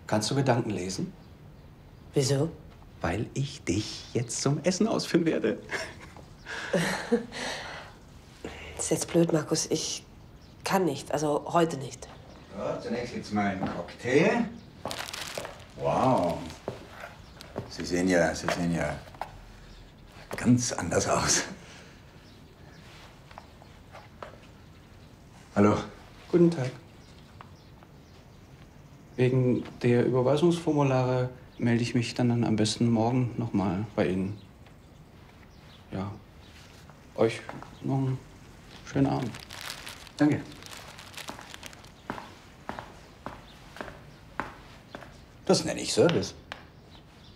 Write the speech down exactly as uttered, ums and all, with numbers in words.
Kannst du Gedanken lesen? Wieso? Weil ich dich jetzt zum Essen ausführen werde. Das ist jetzt blöd, Markus. Ich kann nicht. Also heute nicht. Ja, zunächst jetzt mal einen Cocktail. Wow. Sie sehen ja, Sie sehen ja ganz anders aus. Hallo. Guten Tag. Wegen der Überweisungsformulare melde ich mich dann, dann am besten morgen noch mal bei Ihnen. Ja. Euch noch einen schönen Abend. Danke. Das nenne ich Service.